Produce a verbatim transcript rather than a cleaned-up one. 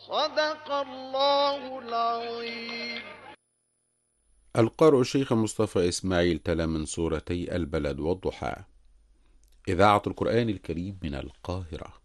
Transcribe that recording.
صدق الله العظيم. القارئ الشيخ مصطفى إسماعيل تلا من سورتي البلد والضحى. إذاعة القرآن الكريم من القاهرة.